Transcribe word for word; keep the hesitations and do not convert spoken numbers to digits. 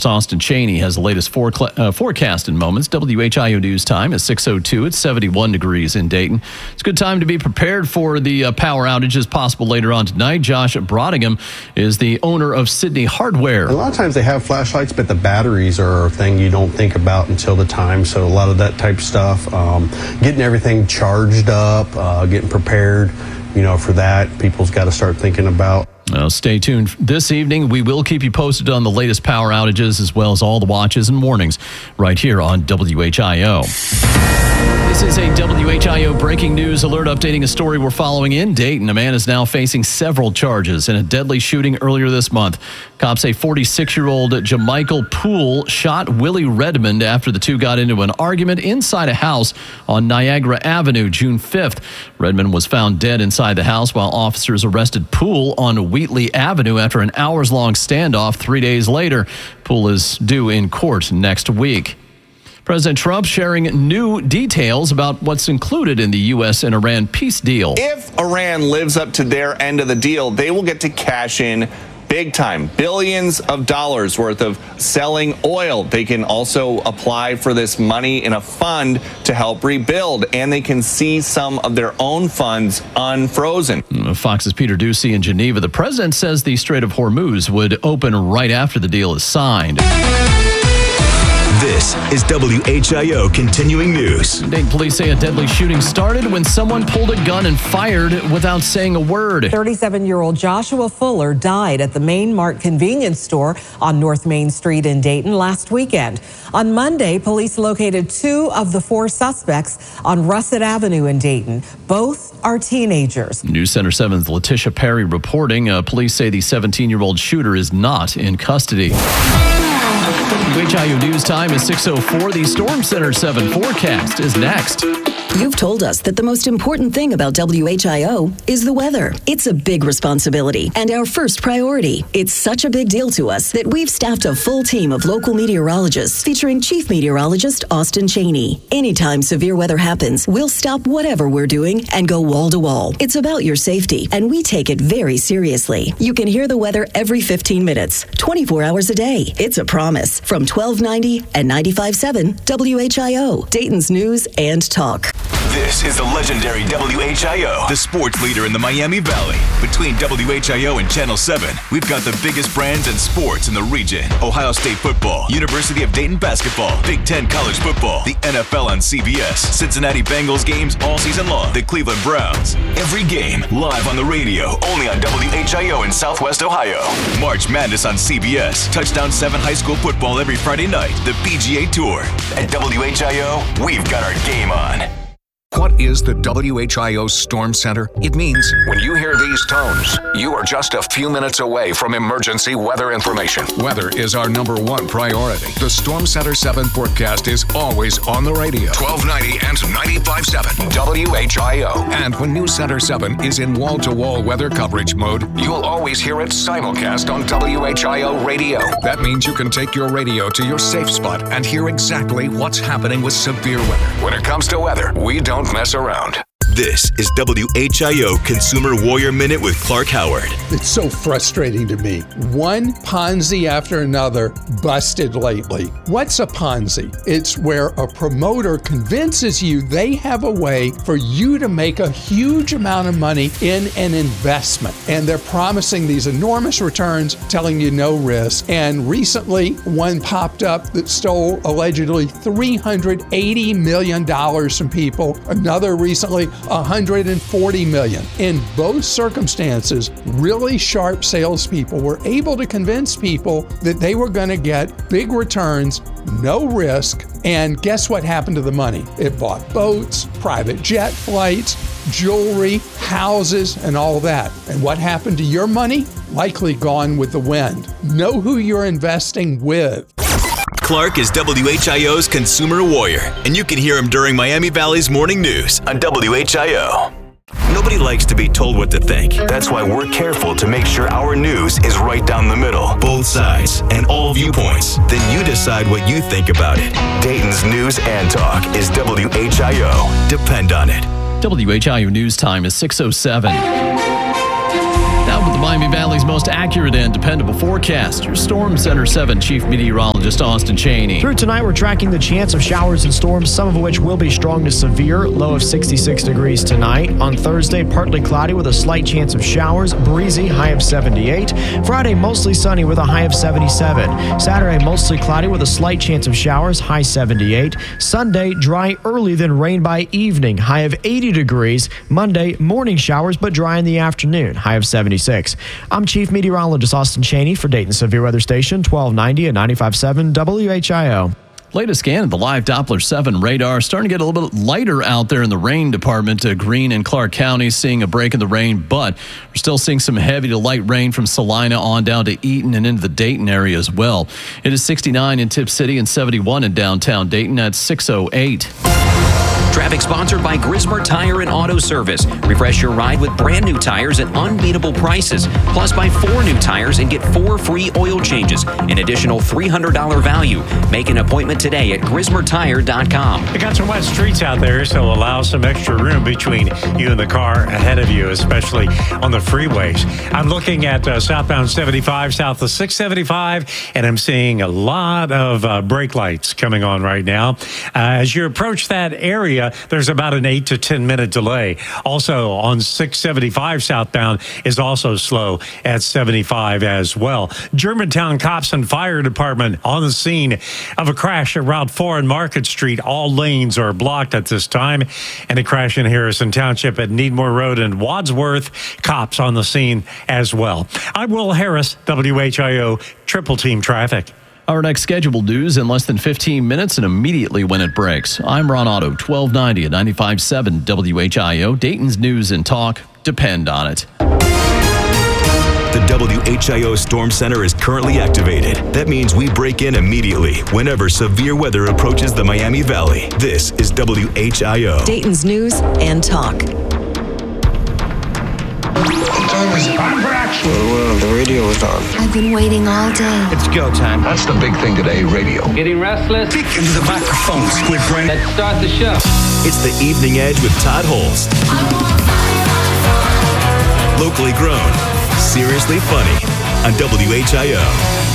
meteorologist Austin Cheney has the latest forecla- uh, forecast in moments. W H I O News Time is six oh two. It's seventy-one degrees in Dayton. It's a good time to be prepared for the uh, power outages possible later on tonight. Josh Brodigham is the owner of Sydney Hardware. A lot of times they have flashlights, but the batteries are a thing you don't think about until the time. So a lot of that type of stuff, um, getting everything charged up, uh, getting prepared, you know, for that, people's got to start thinking about. Well, stay tuned. This evening, we will keep you posted on the latest power outages as well as all the watches and warnings right here on W H I O. This is a W H I O breaking news alert updating a story we're following in Dayton. A man is now facing several charges in a deadly shooting earlier this month. Cops say forty-six-year-old Jamichael Poole shot Willie Redmond after the two got into an argument inside a house on Niagara Avenue, June fifth. Redmond was found dead inside the house while officers arrested Poole on Wheatley Avenue after an hours-long standoff three days later. Poole is due in court next week. President Trump sharing new details about what's included in the U S and Iran peace deal. If Iran lives up to their end of the deal, they will get to cash in big time, billions of dollars worth of selling oil. They can also apply for this money in a fund to help rebuild, and they can see some of their own funds unfrozen. Fox's Peter Ducey in Geneva. The president says the Strait of Hormuz would open right after the deal is signed. This is W H I O Continuing News. Dayton police say a deadly shooting started when someone pulled a gun and fired without saying a word. thirty-seven-year-old Joshua Fuller died at the Main Mart convenience store on North Main Street in Dayton last weekend. On Monday, police located two of the four suspects on Russet Avenue in Dayton. Both are teenagers. News Center seven's Letitia Perry reporting. Uh, police say the seventeen-year-old shooter is not in custody. W H I O News Time is six oh four. The Storm Center seven forecast is next. You've told us that the most important thing about W H I O is the weather. It's a big responsibility and our first priority. It's such a big deal to us that we've staffed a full team of local meteorologists featuring Chief Meteorologist Austin Cheney. Anytime severe weather happens, we'll stop whatever we're doing and go wall to wall. It's about your safety, and we take it very seriously. You can hear the weather every fifteen minutes, twenty-four hours a day. It's a promise from twelve ninety and ninety-five point seven W H I O, Dayton's News and Talk. This is the legendary W H I O, the sports leader in the Miami Valley. Between W H I O and Channel seven, we've got the biggest brands and sports in the region. Ohio State football, University of Dayton basketball, Big Ten college football, the N F L on C B S, Cincinnati Bengals games all season long, the Cleveland Browns. Every game live on the radio, only on W H I O in Southwest Ohio. March Madness on C B S, Touchdown seven high school football every Friday night, the P G A Tour. At W H I O, we've got our game on. What is the W H I O Storm Center? It means when you hear these tones, you are just a few minutes away from emergency weather information. Weather is our number one priority. The Storm Center seven forecast is always on the radio. twelve ninety and ninety-five point seven W H I O. And when News Center seven is in wall-to-wall weather coverage mode, you'll always hear it simulcast on W H I O radio. That means you can take your radio to your safe spot and hear exactly what's happening with severe weather. When it comes to weather, we don't mess around. This is W H I O Consumer Warrior Minute with Clark Howard. It's so frustrating to me. One Ponzi after another busted lately. What's a Ponzi? It's where a promoter convinces you they have a way for you to make a huge amount of money in an investment. And they're promising these enormous returns, telling you no risk. And recently, one popped up that stole allegedly three hundred eighty million dollars from people. Another recently, one hundred forty million dollars. In both circumstances, really sharp salespeople were able to convince people that they were going to get big returns, no risk, and guess what happened to the money? It bought boats, private jet flights, jewelry, houses, and all that. And what happened to your money? Likely gone with the wind. Know who you're investing with. Clark is W H I O's Consumer Warrior, and you can hear him during Miami Valley's Morning News on W H I O. Nobody likes to be told what to think. That's why we're careful to make sure our news is right down the middle, both sides, and all viewpoints. Then you decide what you think about it. Dayton's News and Talk is W H I O. Depend on it. W H I O News Time is six oh seven. Now with the Miami Valley's most accurate and dependable forecast. Your Storm Center seven Chief Meteorologist Austin Cheney. Through tonight, we're tracking the chance of showers and storms, some of which will be strong to severe, low of sixty-six degrees tonight. On Thursday, partly cloudy with a slight chance of showers, breezy, high of seventy-eight. Friday, mostly sunny with a high of seventy-seven. Saturday, mostly cloudy with a slight chance of showers, high seventy-eight. Sunday, dry early, then rain by evening, high of eighty degrees. Monday, morning showers, but dry in the afternoon, high of seventy-six. I'm Chief Meteorologist Austin Cheney for Dayton Severe Weather Station, twelve ninety and ninety-five point seven W H I O. Latest scan of the live Doppler seven radar. Starting to get a little bit lighter out there in the rain department. Uh, Greene and Clark County seeing a break in the rain, but we're still seeing some heavy to light rain from Salina on down to Eaton and into the Dayton area as well. It is sixty-nine in Tip City and seventy-one in downtown Dayton at six oh eight. Traffic sponsored by Grismer Tire and Auto Service. Refresh your ride with brand new tires at unbeatable prices. Plus, buy four new tires and get four free oil changes. An additional three hundred dollars value. Make an appointment today at grismer tire dot com. We got some wet streets out there, so allow some extra room between you and the car ahead of you, especially on the freeways. I'm looking at uh, southbound seventy-five, south of six seventy-five, and I'm seeing a lot of uh, brake lights coming on right now. Uh, as you approach that area, there's about an eight to ten minute delay. Also on six seventy-five southbound is also slow at seventy-five as well. Germantown Cops and Fire Department on the scene of a crash at Route four and Market Street. All lanes are blocked at this time. And a crash in Harrison Township at Needmore Road and Wadsworth. Cops on the scene as well. I'm Will Harris, W H I O Triple Team Traffic. Our next scheduled news in less than fifteen minutes and immediately when it breaks. I'm Ron Otto, twelve ninety and ninety-five point seven W H I O. Dayton's news and talk. Depend on it. The W H I O Storm Center is currently activated. That means we break in immediately whenever severe weather approaches the Miami Valley. This is W H I O. Dayton's news and talk. Time for action. Well, the radio is on. I've been waiting all day. It's go time. That's the big thing today, radio. Getting restless? Speak into the microphone, Squid Brain. Let's start the show. It's the Evening Edge with Todd Holst. Locally grown, seriously funny on W H I O.